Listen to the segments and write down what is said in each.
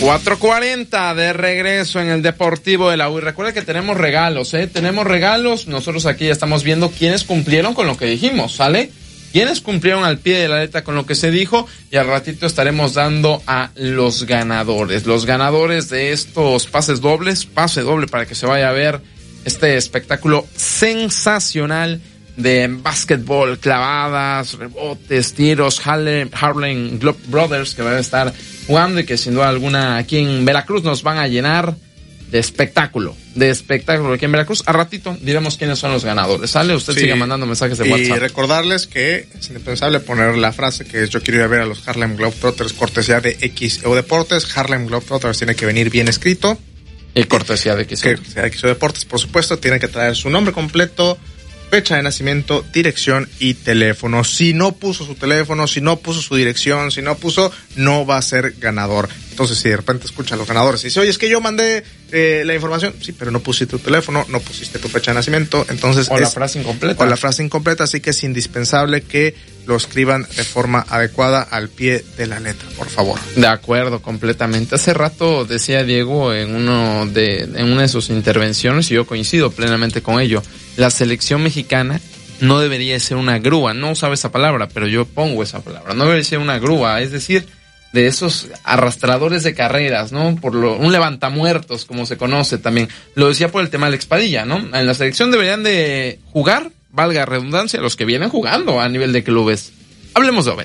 4:40 de regreso en el Deportivo de la U. Y recuerda que tenemos regalos, tenemos regalos. Nosotros aquí ya estamos viendo quiénes cumplieron con lo que dijimos, ¿sale? Quiénes cumplieron al pie de la letra con lo que se dijo, y al ratito estaremos dando a los ganadores de estos pases dobles, pase doble para que se vaya a ver este espectáculo sensacional de básquetbol, clavadas, rebotes, tiros, Harlem Globe Brothers, que van a estar jugando y que sin duda alguna aquí en Veracruz nos van a llenar de espectáculo aquí en Veracruz. A ratito diremos quiénes son los ganadores, ¿sale? Usted siga mandando mensajes de WhatsApp. Y recordarles que es indispensable poner la frase que es: yo quiero ir a ver a los Harlem Globetrotters, cortesía de XO Deportes. Harlem Globetrotters tiene que venir bien escrito. Y cortesía de XO. Cortesía de XO Deportes, por supuesto. Tiene que traer su nombre completo, fecha de nacimiento, dirección y teléfono. Si no puso su teléfono, si no puso su dirección, no va a ser ganador. Entonces, si de repente escuchan los ganadores y dice: oye, es que yo mandé la información, sí, pero no pusiste tu teléfono, no pusiste tu fecha de nacimiento, entonces la frase incompleta. Así que es indispensable que lo escriban de forma adecuada al pie de la letra, por favor. De acuerdo, completamente. Hace rato decía Diego en una de sus intervenciones, y yo coincido plenamente con ello: la selección mexicana no debería ser una grúa. No usaba esa palabra, pero yo pongo esa palabra. No debería ser una grúa, es decir, de esos arrastradores de carreras, ¿no? Un levantamuertos, como se conoce también. Lo decía por el tema de Alex Padilla, ¿no? En la selección deberían de jugar, valga redundancia, los que vienen jugando a nivel de clubes. Hablemos de Obed.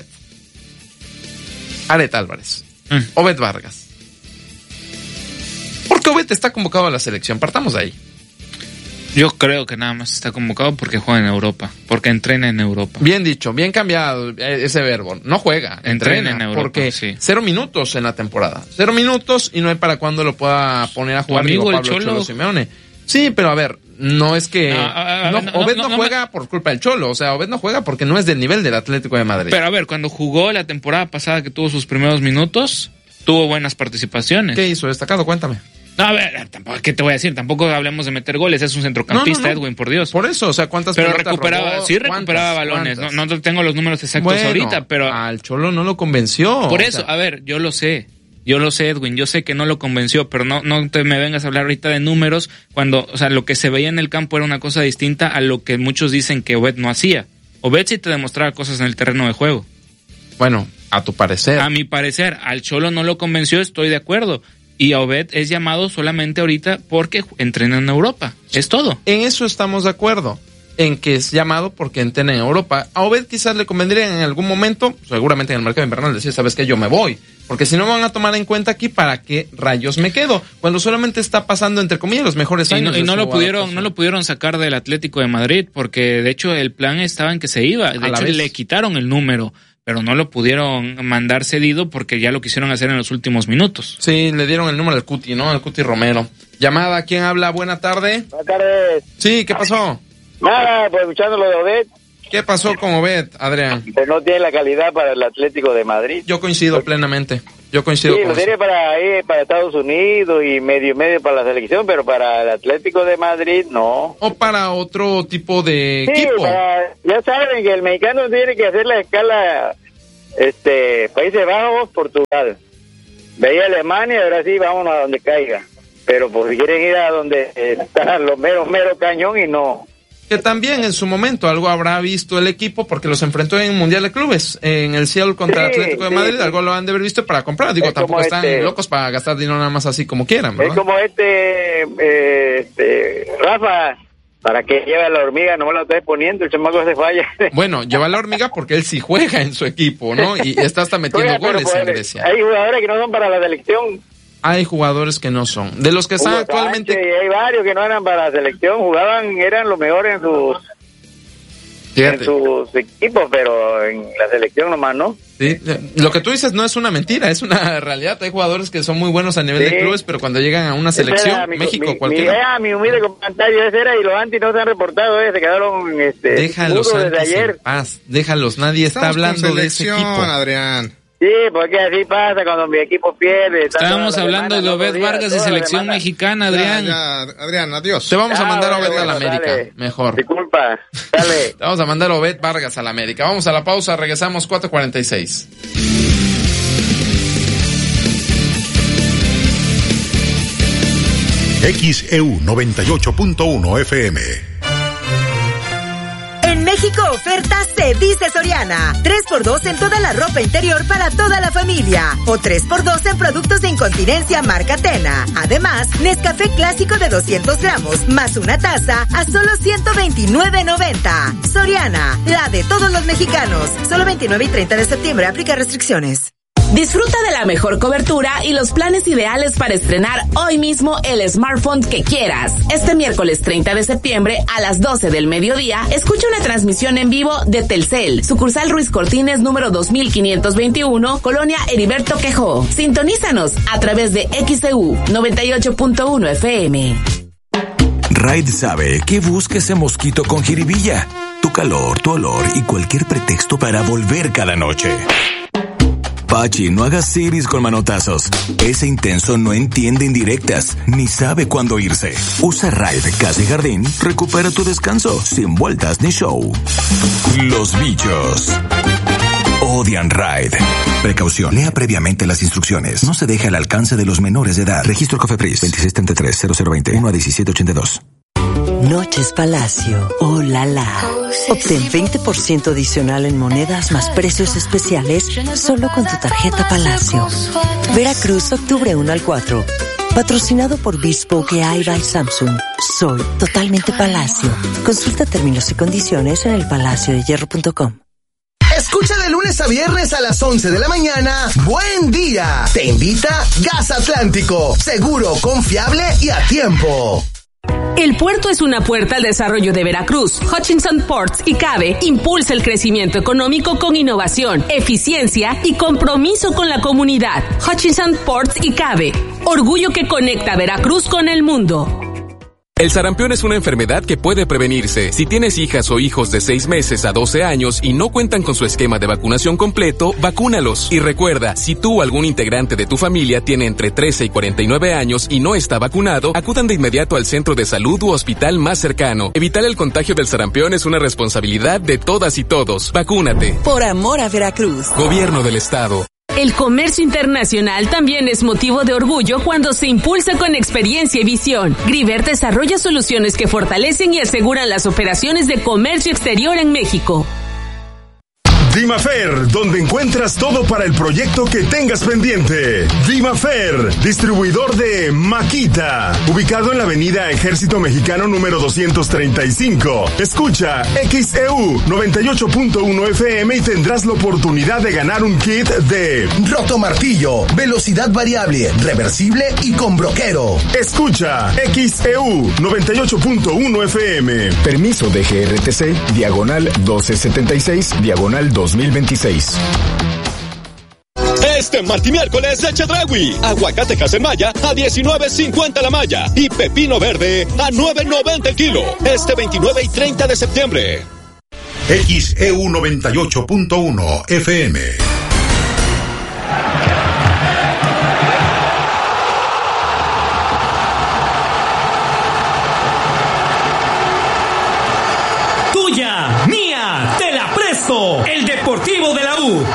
Aret Álvarez. Obed Vargas. ¿Por qué Obed está convocado a la selección? Partamos de ahí. Yo creo que nada más está convocado porque juega en Europa, porque entrena en Europa. Bien dicho, bien cambiado ese verbo. No juega, entrena en Europa. Porque 0 minutos en la temporada. 0 minutos y no hay para cuándo lo pueda poner a jugar Pablo Cholo Simeone. Sí, pero a ver, no es que... Obed no juega por culpa del Cholo. O sea, Obed no juega porque no es del nivel del Atlético de Madrid. Pero a ver, cuando jugó la temporada pasada, que tuvo sus primeros minutos, tuvo buenas participaciones. ¿Qué hizo destacado? Cuéntame. No, a ver, ¿qué te voy a decir? Tampoco hablemos de meter goles, es un centrocampista, Edwin, por Dios. Por eso, o sea, ¿cuántas pero recuperaba balones. No tengo los números exactos ahorita, pero al Cholo no lo convenció. Por eso, a ver, yo lo sé, Edwin, yo sé que no lo convenció, pero no te me vengas a hablar ahorita de números cuando, o sea, lo que se veía en el campo era una cosa distinta a lo que muchos dicen que Obed no hacía. Obed sí te demostraba cosas en el terreno de juego. Bueno, a tu parecer. A mi parecer, al Cholo no lo convenció, estoy de acuerdo. Y a Obed es llamado solamente ahorita porque entrena en Europa. Es todo. En eso estamos de acuerdo. En que es llamado porque entrena en Europa. A Obed quizás le convendría en algún momento, seguramente en el mercado invernal, decir: ¿sabes qué? Yo me voy. Porque si no me van a tomar en cuenta aquí, ¿para qué rayos me quedo? Cuando solamente está pasando, entre comillas, los mejores años. Y no lo pudieron sacar del Atlético de Madrid, porque de hecho el plan estaba en que se iba. De hecho le quitaron el número, pero no lo pudieron mandar cedido porque ya lo quisieron hacer en los últimos minutos. Sí, le dieron el número al Cuti, ¿no? Al Cuti Romero. Llamada, ¿quién habla? Buena tarde. Buenas tardes. Sí, ¿qué pasó? Nada, pues escuchando lo de Obed. ¿Qué pasó con Obed, Adrián? Pues no tiene la calidad para el Atlético de Madrid. Yo coincido plenamente. Sí, lo tiene para Estados Unidos y medio para la selección, pero para el Atlético de Madrid no. O para otro tipo de equipo. Ya saben que el mexicano tiene que hacer la escala Países Bajos, Portugal. Veía Alemania, ahora sí, vámonos a donde caiga. Pero pues quieren ir a donde están los mero cañón y no. Que también en su momento algo habrá visto el equipo porque los enfrentó en Mundial de Clubes, en el Seattle contra el Atlético de Madrid, algo lo han de haber visto para comprar. Digo, tampoco están locos para gastar dinero nada más así como quieran, ¿verdad? Es como Rafa, para que lleve a la hormiga, no me lo estoy poniendo, el chamaco se falla. Bueno, lleva a la hormiga porque él sí juega en su equipo, ¿no? Y está hasta metiendo goles en Grecia. Hay jugadores que no son para la selección. Hay jugadores que no son. De los que están actualmente... Hay varios que no eran para la selección, eran los mejores en sus equipos, pero en la selección nomás no. Sí, lo que tú dices no es una mentira, es una realidad. Hay jugadores que son muy buenos a nivel de clubes, pero cuando llegan a una selección, México, cualquiera. Mi humilde comentario ese era, y los anti no se han reportado, se quedaron déjalos desde ayer. En paz, déjalos, nadie está hablando de ese equipo. Adrián. Sí, porque así pasa cuando mi equipo pierde. Estábamos hablando de Obed Vargas y selección mexicana, Adrián. Ya, Adrián, adiós. Te vamos a mandar a Obed a la América, mejor. Disculpa, dale. Te vamos a mandar a Obed Vargas a la América. Vamos a la pausa, regresamos 4:46. XEU 98.1 FM. En México oferta se dice Soriana. 3x2 en toda la ropa interior para toda la familia. O 3x2 en productos de incontinencia marca Tena. Además, Nescafé clásico de 200 gramos más una taza a solo $129.90. Soriana, la de todos los mexicanos. Solo 29 y 30 de septiembre. Aplica restricciones. Disfruta de la mejor cobertura y los planes ideales para estrenar hoy mismo el smartphone que quieras. Este miércoles 30 de septiembre a las 12 del mediodía, escucha una transmisión en vivo de Telcel, sucursal Ruiz Cortines número 2521, Colonia Heriberto Quejó. Sintonízanos a través de XEU 98.1 FM. Raid sabe que busca ese mosquito con jiribilla, tu calor, tu olor y cualquier pretexto para volver cada noche. Pachi, no hagas iris con manotazos. Ese intenso no entiende indirectas, ni sabe cuándo irse. Usa Raid Casa y Jardín, recupera tu descanso, sin vueltas ni show. Los bichos odian Raid. Precaución, lea previamente las instrucciones. No se deje al alcance de los menores de edad. Registro Cofepris 2633-0020 1-1782. Noches Palacio. ¡Oh, la la! Obtén 20% adicional en monedas más precios especiales solo con tu tarjeta Palacio. Veracruz, octubre 1 al 4. Patrocinado por Bespoke AI by Samsung. Soy totalmente Palacio. Consulta términos y condiciones en elpalaciodehierro.com. Escucha de lunes a viernes a las 11 de la mañana. ¡Buen día! Te invita Gas Atlántico. Seguro, confiable y a tiempo. El puerto es una puerta al desarrollo de Veracruz. Hutchinson Ports y CABE impulsa el crecimiento económico con innovación, eficiencia y compromiso con la comunidad. Hutchinson Ports y CABE, orgullo que conecta a Veracruz con el mundo. El sarampión es una enfermedad que puede prevenirse. Si tienes hijas o hijos de 6 meses a 12 años y no cuentan con su esquema de vacunación completo, vacúnalos. Y recuerda, si tú o algún integrante de tu familia tiene entre 13 y 49 años y no está vacunado, acudan de inmediato al centro de salud u hospital más cercano. Evitar el contagio del sarampión es una responsabilidad de todas y todos. Vacúnate. Por amor a Veracruz. Gobierno del Estado. El comercio internacional también es motivo de orgullo cuando se impulsa con experiencia y visión. Griver desarrolla soluciones que fortalecen y aseguran las operaciones de comercio exterior en México. Dimafer, donde encuentras todo para el proyecto que tengas pendiente. Dimafer, distribuidor de Maquita, ubicado en la avenida Ejército Mexicano número 235. Escucha XEU 98.1 FM y tendrás la oportunidad de ganar un kit de roto martillo, velocidad variable, reversible y con broquero. Escucha XEU 98.1 FM. Permiso de GRTC, diagonal 1276, diagonal 2026. Este martes y miércoles de Chedraui. Aguacate Casemaya a $19.50 la malla y pepino verde a $9.90 el kilo. Este 29 y 30 de septiembre. XEU 98.1 FM. Tuya, mía, te la presto. El Deportivo de la U.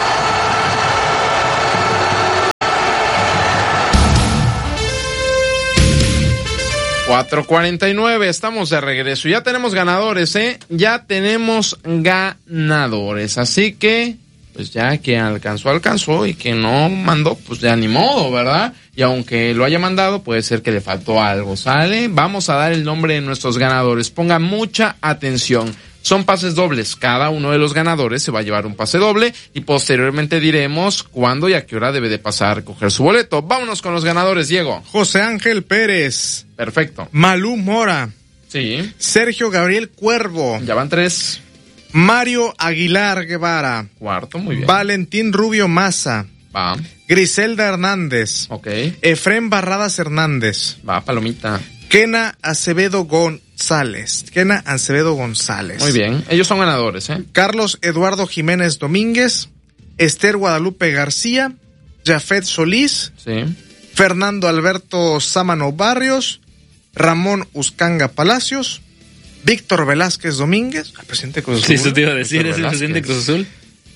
$4.49, estamos de regreso. Ya tenemos ganadores, ya tenemos ganadores. Así que, pues ya que alcanzó y que no mandó, pues ya ni modo, ¿verdad? Y aunque lo haya mandado, puede ser que le faltó algo, ¿sale? Vamos a dar el nombre de nuestros ganadores. Ponga mucha atención. Son pases dobles. Cada uno de los ganadores se va a llevar un pase doble y posteriormente diremos cuándo y a qué hora debe de pasar a recoger su boleto. Vámonos con los ganadores, Diego. José Ángel Pérez. Perfecto. Malú Mora. Sí. Sergio Gabriel Cuervo. Ya van 3. Mario Aguilar Guevara. Cuarto, muy bien. Valentín Rubio Maza. Va. Griselda Hernández. Ok. Efrén Barradas Hernández. Va, palomita. Kena Acevedo González. Muy bien, ellos son ganadores, Carlos Eduardo Jiménez Domínguez, Esther Guadalupe García, Jafet Solís, sí. Fernando Alberto Sámano Barrios, Ramón Uscanga Palacios, Víctor Velázquez Domínguez, el presidente de Cruz Azul. Sí, eso te iba a decir, es el presidente de Cruz Azul.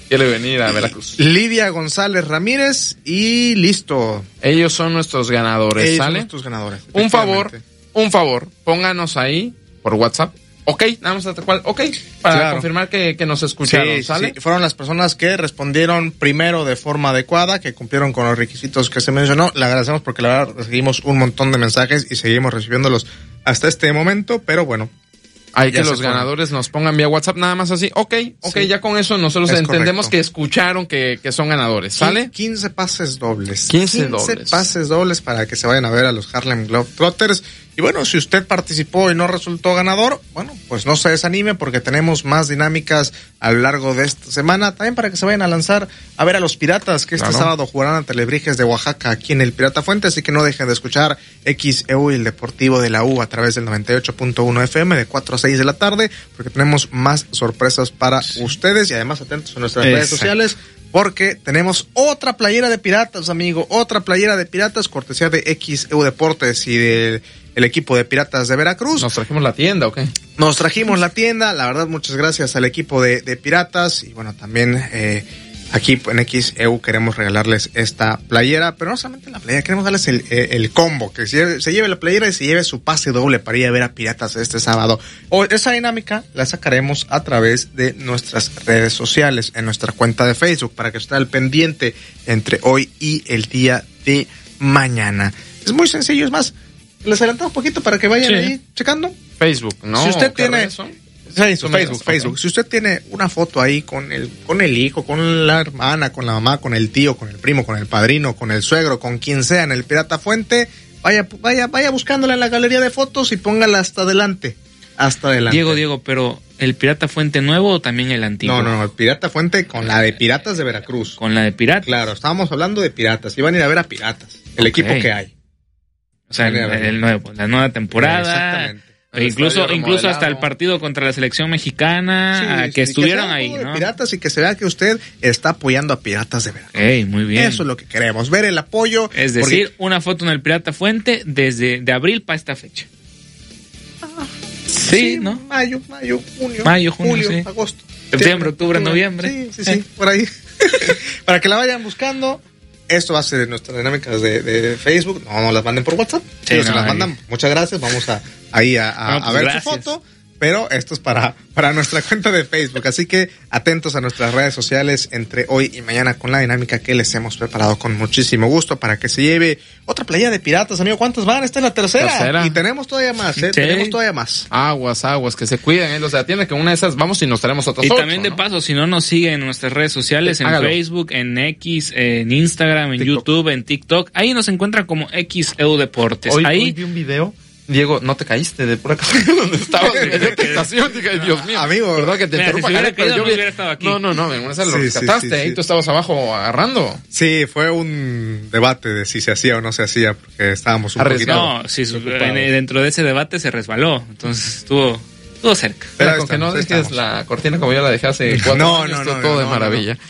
quiere venir a Veracruz. Lidia González Ramírez y listo. Ellos son nuestros ganadores, Ellos ¿sale? son nuestros ganadores. Un favor, pónganos ahí por WhatsApp. Ok, nada más hasta cual. Ok, para confirmar que nos escucharon, ¿sale? Sí, fueron las personas que respondieron primero de forma adecuada, que cumplieron con los requisitos que se mencionó. Le agradecemos porque la verdad recibimos un montón de mensajes y seguimos recibiéndolos hasta este momento, pero bueno. Hay que los ganadores nos pongan vía WhatsApp nada más así. Ok, ya con eso nosotros entendemos correcto. Que escucharon que son ganadores, ¿sale? 15 pases dobles. 15 pases dobles para que se vayan a ver a los Harlem Globetrotters. Y bueno, si usted participó y no resultó ganador, bueno, pues no se desanime porque tenemos más dinámicas a lo largo de esta semana. También para que se vayan a lanzar a ver a los Piratas, que este sábado jugarán ante Alebrijes de Oaxaca aquí en el Pirata Fuente. Así que no dejen de escuchar XEU y el Deportivo de la U a través del 98.1 FM de 4 a 6 de la tarde, porque tenemos más sorpresas para ustedes y además atentos a nuestras redes sociales. Porque tenemos otra playera de Piratas, amigo, otra playera de Piratas, cortesía de XEU Deportes y del equipo de Piratas de Veracruz. ¿Nos trajimos la tienda o qué? Nos trajimos la tienda, la verdad, muchas gracias al equipo de Piratas y bueno, también aquí en XEU queremos regalarles esta playera, pero no solamente la playera, queremos darles el combo, que se lleve la playera y se lleve su pase doble para ir a ver a Piratas este sábado. Esa dinámica la sacaremos a través de nuestras redes sociales, en nuestra cuenta de Facebook, para que esté al pendiente entre hoy y el día de mañana. Es muy sencillo, es más, les adelantamos un poquito para que vayan ahí checando. Facebook, ¿no? Si usted tiene... eso? Facebook. Okay. Si usted tiene una foto ahí con el hijo, con la hermana, con la mamá, con el tío, con el primo, con el padrino, con el suegro, con quien sea en el Pirata Fuente, vaya buscándola en la galería de fotos y póngala hasta adelante. Diego, pero ¿el Pirata Fuente nuevo o también el antiguo? No, el Pirata Fuente con la de Piratas de Veracruz. ¿Con la de Piratas? Claro, estábamos hablando de Piratas. Iban a ir a ver a Piratas, el equipo que hay. O sea, el nuevo, la nueva temporada. Exactamente. Incluso hasta el partido contra la selección mexicana, que estuvieron ahí, ¿no? Piratas y que se vea que usted está apoyando a Piratas de Veracruz. Muy bien. Eso es lo que queremos, ver el apoyo. Es decir, una foto en el Pirata Fuente desde de abril para esta fecha. Sí, ¿no? Mayo, junio, julio, sí. Agosto. Septiembre, octubre, noviembre. Sí, por ahí. Para que la vayan buscando. Esto va a ser nuestras dinámicas de Facebook. No las manden por WhatsApp. Sí, se las mandan. Muchas gracias. Vamos a ver su foto. Pero esto es para nuestra cuenta de Facebook. Así que atentos a nuestras redes sociales entre hoy y mañana con la dinámica que les hemos preparado con muchísimo gusto para que se lleve otra playa de Piratas, amigo. ¿Cuántas van? Esta es la tercera. Y tenemos todavía más, ¿eh? Sí. Tenemos todavía más. Aguas, que se cuiden, ¿eh? O sea, tiene que una de esas vamos y nos traemos otras. Y también de paso, si no nos siguen en nuestras redes sociales, en Facebook, en X, en Instagram, en YouTube, en TikTok, ahí nos encuentran como XEU Deportes. Hoy vi un video. Diego, no te caíste de pura casualidad donde estabas en la tentación. Dije, Dios mío, amigo, ¿verdad que te interrumpa? Yo hubiera estado aquí. No, en una lo rescataste, ahí tú estabas abajo agarrando. Sí, fue un debate de si se hacía o no se hacía, porque estábamos un poquito... No, sí, dentro de ese debate se resbaló, entonces estuvo cerca. Pero con que no dejes la cortina como yo la dejé hace 4 años, todo de maravilla.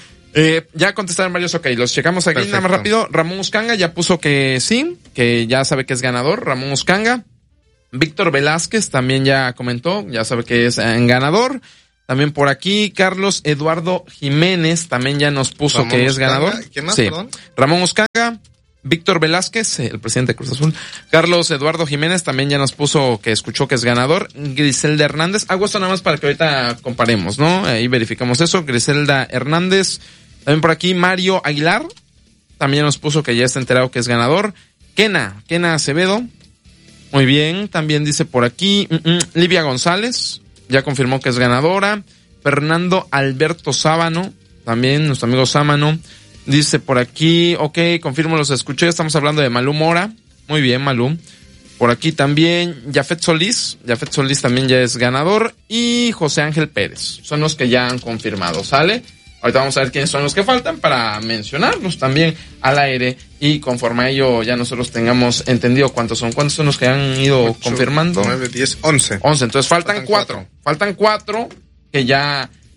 Ya contestaron varios, los checamos aquí. Perfecto. Nada más rápido. Ramón Uscanga ya puso que sí, que ya sabe que es ganador. Ramón Uscanga. Víctor Velázquez también ya comentó, ya sabe que es ganador. También por aquí, Carlos Eduardo Jiménez también ya nos puso Ramón que es Uscanga. ganador. ¿Quién más, perdón? Ramón Uscanga, Víctor Velázquez, el presidente de Cruz Azul. Carlos Eduardo Jiménez también ya nos puso que escuchó que es ganador. Griselda Hernández, hago esto nada más para que ahorita comparemos, ¿no? Ahí verificamos eso. Griselda Hernández. También por aquí, Mario Aguilar también nos puso que ya está enterado que es ganador. Kena Acevedo. Muy bien, también dice por aquí, Livia González, ya confirmó que es ganadora. Fernando Alberto Sábano, también nuestro amigo Sámano, dice por aquí, confirmo, los escuché, estamos hablando de Malú Mora. Muy bien, Malú. Por aquí también, Jafet Solís también ya es ganador. Y José Ángel Pérez, son los que ya han confirmado, ¿sale? Ahorita vamos a ver quiénes son los que faltan para mencionarlos también al aire y conforme a ello ya nosotros tengamos entendido cuántos son los que han ido 8, confirmando. 9, 10, 11. 11, entonces faltan 4. Faltan 4 que ya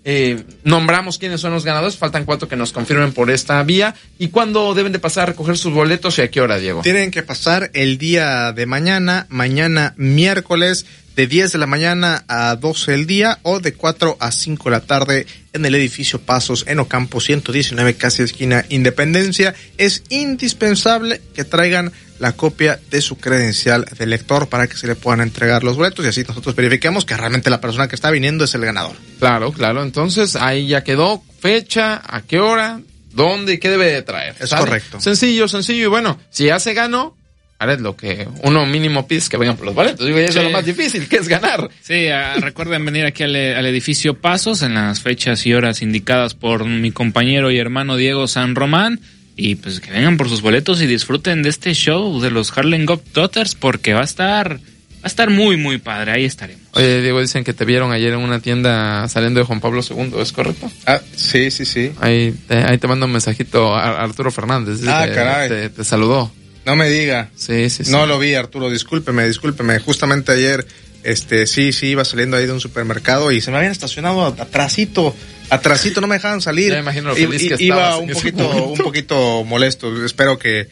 nombramos quiénes son los ganadores, faltan 4 que nos confirmen por esta vía. ¿Y cuándo deben de pasar a recoger sus boletos y a qué hora, Diego? Tienen que pasar el día de mañana miércoles, de 10 de la mañana a 12 del día, o de 4 a 5 de la tarde en el edificio Pasos, en Ocampo 119, casi esquina Independencia. Es indispensable que traigan la copia de su credencial de lector para que se le puedan entregar los boletos y así nosotros verifiquemos que realmente la persona que está viniendo es el ganador. Claro, entonces ahí ya quedó fecha, a qué hora, dónde y qué debe de traer. Es correcto. Sencillo, y bueno, si ya se ganó, ahora lo que uno mínimo pide es que vengan por los boletos. Digo, eso es lo más difícil, que es ganar. Sí, recuerden venir aquí al edificio Pasos en las fechas y horas indicadas por mi compañero y hermano Diego San Román. Y pues que vengan por sus boletos y disfruten de este show de los Harlem Globetrotters, porque va a estar muy, muy padre. Ahí estaremos. Oye, Diego, dicen que te vieron ayer en una tienda saliendo de Juan Pablo II, ¿es correcto? Sí. Ahí te manda un mensajito a Arturo Fernández. Caray. Te saludó. No me diga. Sí. No lo vi, Arturo, discúlpeme. Justamente ayer, sí, iba saliendo ahí de un supermercado y se me habían estacionado atrasito, no me dejaban salir. Ya me imagino lo feliz que iba estabas un poquito molesto. Espero que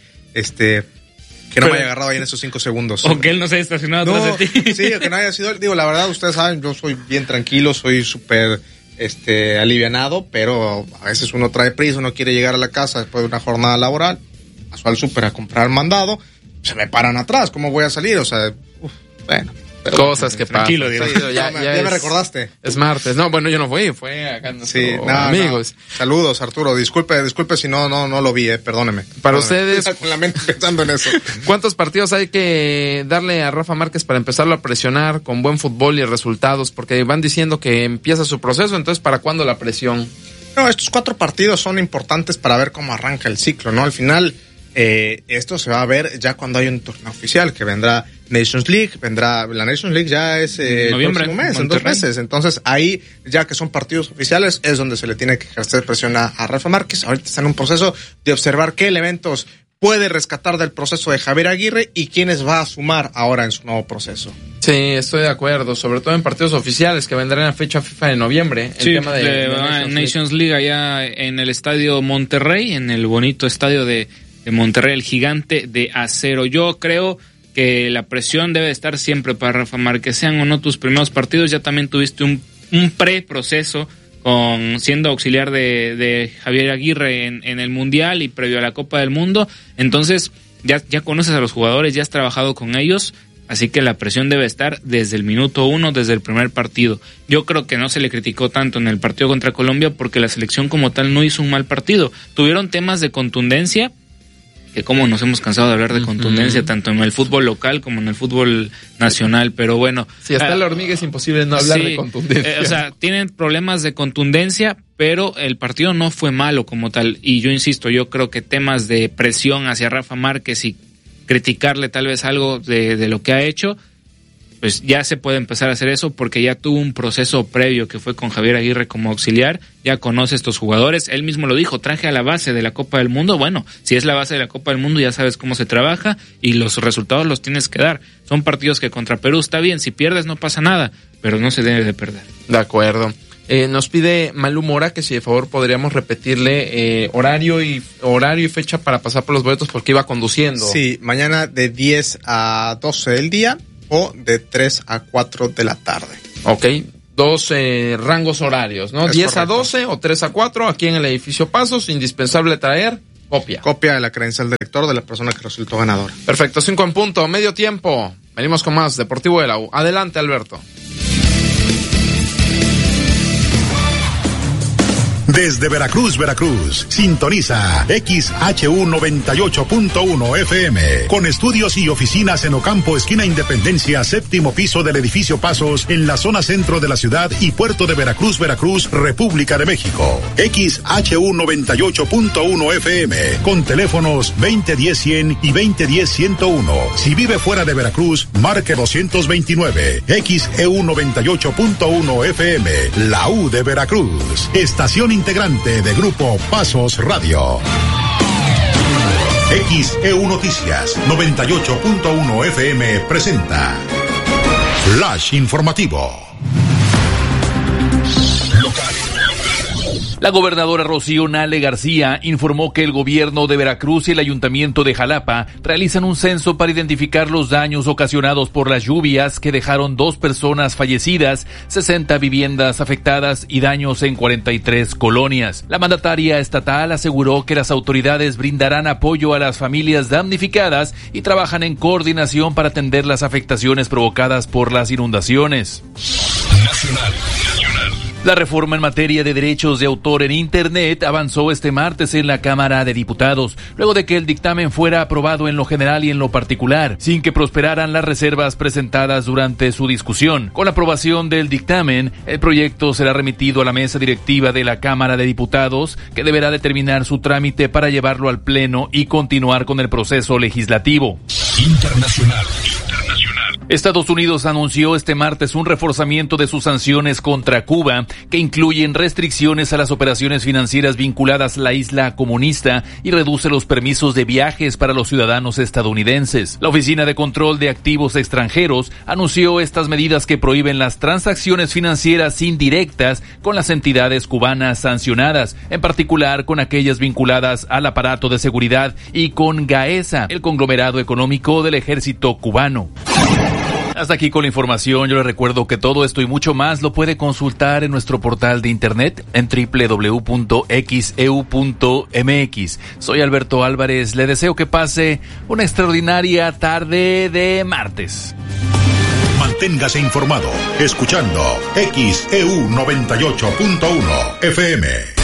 no me haya agarrado ahí en esos 5 segundos. O que él no se haya estacionado atrás de ti. Sí, que no haya sido. Digo, la verdad, ustedes saben, yo soy bien tranquilo, soy súper alivianado, pero a veces uno trae prisa, uno quiere llegar a la casa después de una jornada laboral, paso al súper a comprar mandado, se me paran atrás, ¿cómo voy a salir? O sea, bueno. Cosas que pasan. Tranquilo, ya me recordaste. Es martes. No, bueno, yo no fui, fue acá amigos. No. Saludos, Arturo. Disculpe si no lo vi, perdóneme. Para ustedes, con la mente pensando en eso. ¿Cuántos partidos hay que darle a Rafa Márquez para empezarlo a presionar con buen fútbol y resultados? Porque van diciendo que empieza su proceso, entonces ¿para cuándo la presión? No, estos 4 partidos son importantes para ver cómo arranca el ciclo, ¿no? Al final, esto se va a ver ya cuando hay un torneo oficial, que vendrá Nations League, la Nations League ya es noviembre, el próximo mes, en 2 meses. Entonces ahí, ya que son partidos oficiales, es donde se le tiene que ejercer presión a Rafa Márquez. Ahorita está en un proceso de observar qué elementos puede rescatar del proceso de Javier Aguirre y quiénes va a sumar ahora en su nuevo proceso. Sí, estoy de acuerdo, sobre todo en partidos oficiales que vendrán a fecha FIFA de noviembre. Sí, el tema de Nations League allá en el Estadio Monterrey, en el bonito estadio de Monterrey, el gigante de acero. Yo creo que la presión debe estar siempre para Rafa Márquez, sean o no tus primeros partidos. Ya también tuviste un preproceso siendo auxiliar de Javier Aguirre en el Mundial y previo a la Copa del Mundo. Entonces ya conoces a los jugadores, ya has trabajado con ellos, así que la presión debe estar desde el minuto 1, desde el primer partido. Yo creo que no se le criticó tanto en el partido contra Colombia porque la selección como tal no hizo un mal partido. Tuvieron temas de contundencia, que como nos hemos cansado de hablar de contundencia, tanto en el fútbol local como en el fútbol nacional, pero bueno. Si hasta la hormiga es imposible no hablar de contundencia. Tienen problemas de contundencia, pero el partido no fue malo como tal, y yo insisto, yo creo que temas de presión hacia Rafa Márquez y criticarle tal vez algo de lo que ha hecho, pues ya se puede empezar a hacer eso porque ya tuvo un proceso previo que fue con Javier Aguirre como auxiliar, ya conoce estos jugadores, él mismo lo dijo, traje a la base de la Copa del Mundo. Bueno, si es la base de la Copa del Mundo ya sabes cómo se trabaja y los resultados los tienes que dar. Son partidos que contra Perú está bien, si pierdes no pasa nada, pero no se debe de perder. De acuerdo. Nos pide Malú Mora que si de favor podríamos repetirle horario y fecha para pasar por los boletos porque iba conduciendo. Sí, mañana de 10 a 12 del día o de 3 a 4 de la tarde. Ok, 2 rangos horarios, ¿no? 10 a 12 o 3 a 4 aquí en el edificio Pasos. Indispensable traer copia de la credencial del lector de la persona que resultó ganadora. Perfecto, 5 en punto, medio tiempo. Venimos con más Deportivo de la U. Adelante, Alberto. Desde Veracruz, sintoniza XHU 98.1 FM, con estudios y oficinas en Ocampo, esquina Independencia, 7º piso del edificio Pasos, en la zona centro de la ciudad y puerto de Veracruz, República de México. XHU 98.1 FM, con teléfonos 2010-100 y 2010-101. Si vive fuera de Veracruz, marque 229. XEU 98.1 FM, la U de Veracruz. Estación integrante de Grupo Pasos Radio. XEU Noticias 98.1 FM presenta Flash Informativo. Local, La gobernadora Rocío Nale García informó que el gobierno de Veracruz y el ayuntamiento de Jalapa realizan un censo para identificar los daños ocasionados por las lluvias que dejaron 2 personas fallecidas, 60 viviendas afectadas y daños en 43 colonias. La mandataria estatal aseguró que las autoridades brindarán apoyo a las familias damnificadas y trabajan en coordinación para atender las afectaciones provocadas por las inundaciones. Nacional. La reforma en materia de derechos de autor en Internet avanzó este martes en la Cámara de Diputados, luego de que el dictamen fuera aprobado en lo general y en lo particular, sin que prosperaran las reservas presentadas durante su discusión. Con la aprobación del dictamen, el proyecto será remitido a la mesa directiva de la Cámara de Diputados, que deberá determinar su trámite para llevarlo al Pleno y continuar con el proceso legislativo. Internacional. Estados Unidos anunció este martes un reforzamiento de sus sanciones contra Cuba, que incluyen restricciones a las operaciones financieras vinculadas a la isla comunista y reduce los permisos de viajes para los ciudadanos estadounidenses. La Oficina de Control de Activos Extranjeros anunció estas medidas que prohíben las transacciones financieras indirectas con las entidades cubanas sancionadas, en particular con aquellas vinculadas al aparato de seguridad y con Gaesa, el conglomerado económico del ejército cubano. Hasta aquí con la información. Yo les recuerdo que todo esto y mucho más lo puede consultar en nuestro portal de internet en www.xeu.mx. Soy Alberto Álvarez. Le deseo que pase una extraordinaria tarde de martes. Manténgase informado escuchando XEU 98.1 FM.